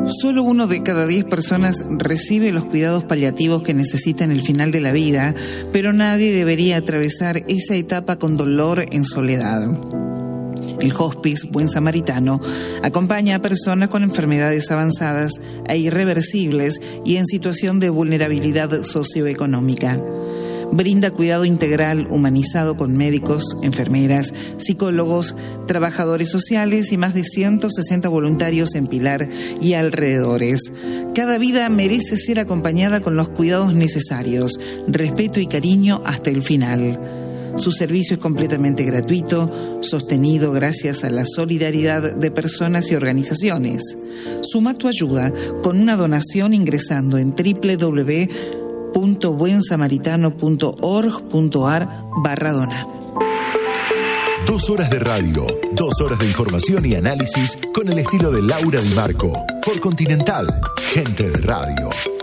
Solo 1 de cada 10 personas recibe los cuidados paliativos que necesita en el final de la vida, pero nadie debería atravesar esa etapa con dolor en soledad. El Hospice Buen Samaritano acompaña a personas con enfermedades avanzadas e irreversibles y en situación de vulnerabilidad socioeconómica. Brinda cuidado integral humanizado con médicos, enfermeras, psicólogos, trabajadores sociales y más de 160 voluntarios en Pilar y alrededores. Cada vida merece ser acompañada con los cuidados necesarios, respeto y cariño hasta el final. Su servicio es completamente gratuito, sostenido gracias a la solidaridad de personas y organizaciones. Suma tu ayuda con una donación ingresando en www.buensamaritano.org.ar/dona. 2 horas de radio, 2 horas de información y análisis con el estilo de Laura Di Marco. Por Continental, gente de radio.